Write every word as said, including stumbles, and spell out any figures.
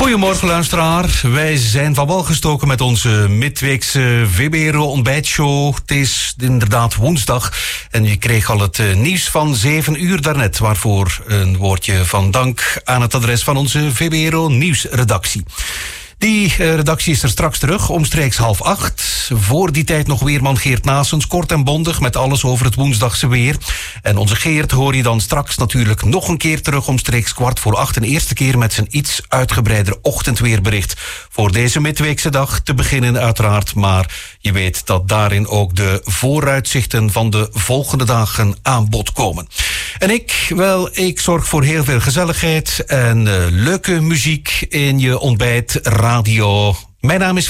Goedemorgen luisteraar, wij zijn van wal gestoken met onze midweekse V B R O ontbijtshow. Het is inderdaad woensdag en je kreeg al het uh, nieuws van zeven uur daarnet, waarvoor een woordje van dank aan het adres van onze V B R O nieuwsredactie. Die uh, redactie is er straks terug, omstreeks half acht. Voor die tijd nog weerman Geert Naessens, kort en bondig met alles over het woensdagse weer. En onze Geert hoor je dan straks natuurlijk nog een keer terug, omstreeks kwart voor acht. Een eerste keer met zijn iets uitgebreider ochtendweerbericht. Voor deze midweekse dag te beginnen uiteraard, maar je weet dat daarin ook de vooruitzichten van de volgende dagen aan bod komen. En ik, wel, ik zorg voor heel veel gezelligheid en uh, leuke muziek in je ontbijt radio. Mijn naam is